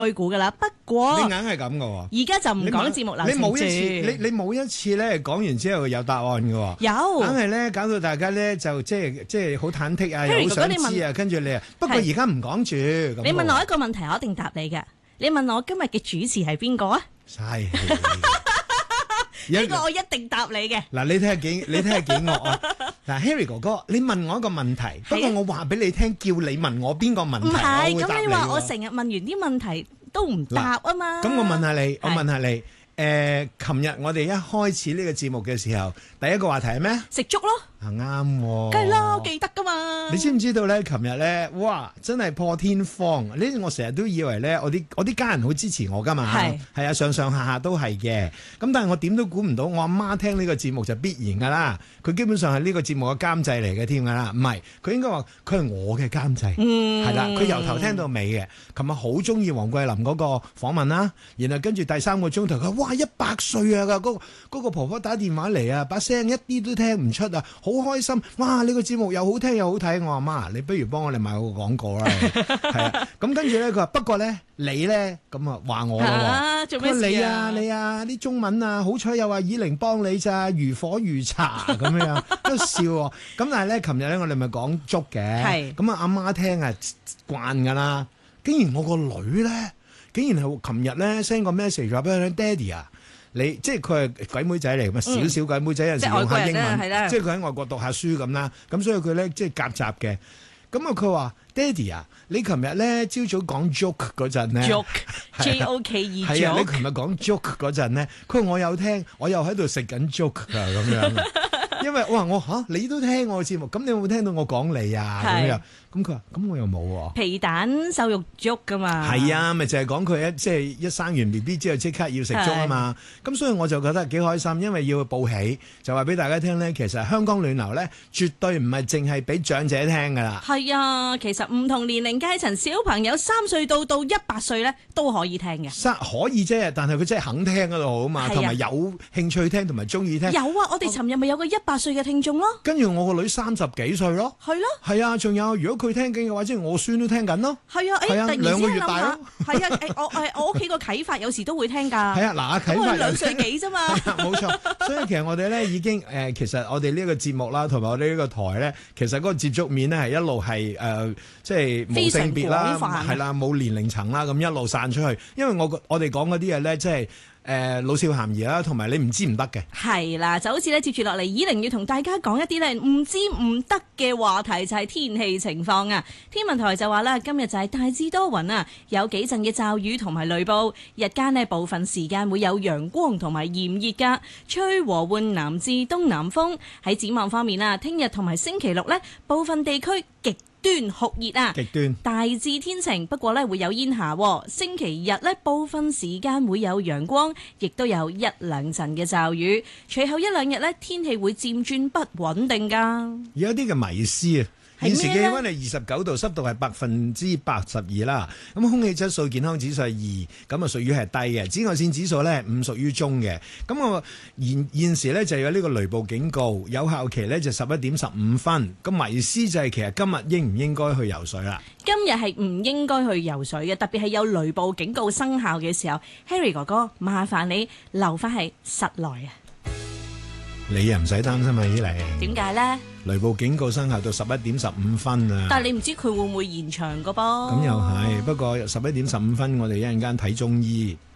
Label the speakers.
Speaker 1: 開估噶啦。不過
Speaker 2: 你硬係咁噶喎，
Speaker 1: 而家就唔講節目流程住。
Speaker 2: 你冇一次咧講完之後有答案噶喎，
Speaker 1: 有，
Speaker 2: 硬係咧搞到大家咧就即係好忐忑啊，又好想知啊，跟住你啊，不過而家唔講住。
Speaker 1: 你問我一個問題，我一定答你嘅。你問我今日嘅主持係邊個啊？
Speaker 2: 嘥氣，
Speaker 1: 呢個我一定答你嘅。
Speaker 2: 嗱，你睇下幾惡啊！嗱，Harry 哥哥，你問我一個問題，不過我話俾你聽，叫你問我邊個問題，
Speaker 1: 唔係，咁你話
Speaker 2: 我
Speaker 1: 我成日問完啲問題都唔答啊嘛。
Speaker 2: 咁我問下你，琴日我哋一開始呢個節目嘅時候，第一個話題係咩？
Speaker 1: 食粥咯。
Speaker 2: 啱喎，
Speaker 1: 梗係啦，我記得噶嘛。
Speaker 2: 你知唔知道咧？琴日咧，哇，真係破天荒！呢我成日都以為咧，我啲家人好支持我噶嘛，係啊，上上下下都係嘅。咁但係我點都估唔到，我阿媽聽呢個節目就必然噶啦。佢基本上係呢個節目嘅監製嚟嘅添噶啦，唔係佢應該話佢係我嘅監製，係啦。佢由頭聽到尾嘅。琴日好中意黃桂林嗰個訪問啦，然後跟住第3個鐘頭，佢哇100歲啊！嗰個婆婆打電話嚟啊，把聲一啲都聽唔出啊！好開心！哇！呢個節目又好聽又好睇，我話媽，你不如幫我哋買個廣告啦。係啊，咁跟住咧，佢話不過咧，你咧咁啊話我咯。
Speaker 1: 做咩事啊？
Speaker 2: 你啊啲中文啊，好彩有阿以玲幫你咋，如火如茶咁樣，都笑喎。咁但係咧，琴日咧我哋咪講粥嘅，咁啊阿媽聽啊慣㗎啦。竟然我個女咧，竟然係琴日咧 send 個 message 話俾佢聽，爹哋啊！你即係佢係鬼妹仔嚟，咁啊少鬼妹仔有陣時用下英文，即係佢喺外國讀下書咁啦。咁所以佢咧即係夾雜嘅。咁啊佢話：爹哋啊，你琴日咧朝早講 joke 嗰陣咧
Speaker 1: ，joke，J-O-K-E，
Speaker 2: 係啊，你琴日講 joke 嗰陣咧，佢話我有聽，我又喺度食緊 joke 㗎咁樣。因為我你都聽我嘅節目，咁你有冇聽到我講你啊？咁樣，咁佢話咁我又冇喎。
Speaker 1: 皮蛋瘦肉粥噶嘛？係
Speaker 2: 啊，咪就係講佢即係一生完 B B 之後即刻要食粥啊嘛。咁所以我就覺得幾開心，因為要報喜，就話俾大家聽咧，其實香港暖流咧絕對唔係淨係俾長者聽噶啦。
Speaker 1: 係啊，其實唔同年齡階層小朋友3歲到100歲咧都可以聽嘅。
Speaker 2: 可以啫，但係佢真係肯聽嗰度好啊嘛，同埋有興趣聽同埋中意聽。
Speaker 1: 有啊，我哋尋日咪有個100歲嘅聽眾咯。
Speaker 2: 跟住我個女30幾歲咯。係咯。係啊，仲有如果佢聽緊嘅話，即係我孫都聽緊咯。係啊，突然之間2個月大咯。係啊，我屋企個啟發有時都會聽㗎。係啊，嗱，啟發2歲幾啫嘛。冇錯，所以其實我哋咧已經其實我哋呢個節目啦，同埋我哋呢個台咧，其實嗰個接觸面咧係一路係即係冇性別啦，係啦，冇年齡層啦，咁一路散出去。因為我哋講嗰啲嘢咧，即係老少咸宜啦，同埋你唔知唔得嘅。係啦，就好似咧接住落嚟，以玲要同大家講一啲咧唔知唔得嘅話題，就係天氣情況啊。天文台就話啦，今日就係大致多雲啊，有幾陣嘅驟雨同埋雷暴，日間呢部分時間會有陽光同埋炎熱㗎，吹和緩南至東南風。喺展望方面啊，聽日同埋星期六呢，部分地區極端酷熱啊，極端大致天晴，不過咧會有煙霞。星期日咧部分時間會有陽光，亦都有1-2陣嘅驟雨。隨後1-2日咧天氣會漸轉不穩定噶。有一啲嘅迷思啊！現時嘅氣溫係29度，濕度係82%啦。咁空氣質素健康指數係2，咁啊屬於係低嘅。紫外線指數咧5，屬於中嘅。咁我現時咧就有呢個雷暴警告，有效期咧就11點15分。咁迷思就係其實今日應唔應該去游水啦？今日係唔應該去游水嘅，特別係有雷暴警告生效嘅時候。Harry 哥哥，麻煩你留返喺室內啊！你又唔使擔心啊，依嚟。點解咧？雷暴警告生效到11點15分啊！但係你唔知佢會唔會延長㗎噃？咁又係，不過11點15分，我哋一陣間睇中醫。